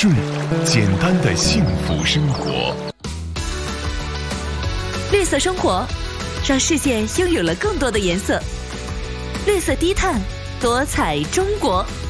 注简单的幸福生活。 绿色生活，让世界拥有了更多的颜色。绿色低碳，多彩中国。